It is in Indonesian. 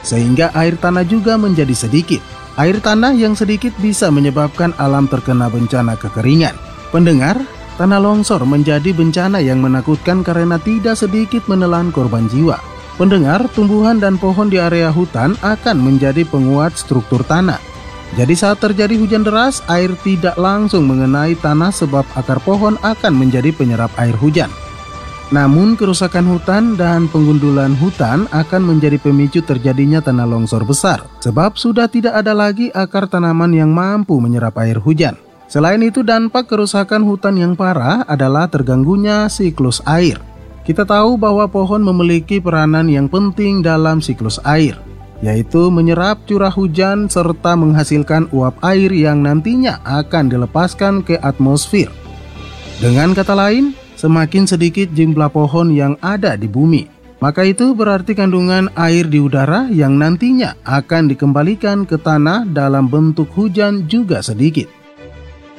sehingga air tanah juga menjadi sedikit. Air tanah yang sedikit bisa menyebabkan alam terkena bencana kekeringan. Pendengar, tanah longsor menjadi bencana yang menakutkan karena tidak sedikit menelan korban jiwa. Pendengar, tumbuhan dan pohon di area hutan akan menjadi penguat struktur tanah. Jadi saat terjadi hujan deras, air tidak langsung mengenai tanah sebab akar pohon akan menjadi penyerap air hujan. Namun kerusakan hutan dan penggundulan hutan akan menjadi pemicu terjadinya tanah longsor besar, sebab sudah tidak ada lagi akar tanaman yang mampu menyerap air hujan. Selain itu, dampak kerusakan hutan yang parah adalah terganggunya siklus air. Kita tahu bahwa pohon memiliki peranan yang penting dalam siklus air, yaitu menyerap curah hujan serta menghasilkan uap air yang nantinya akan dilepaskan ke atmosfer. Dengan kata lain, semakin sedikit jumlah pohon yang ada di bumi, maka itu berarti kandungan air di udara yang nantinya akan dikembalikan ke tanah dalam bentuk hujan juga sedikit.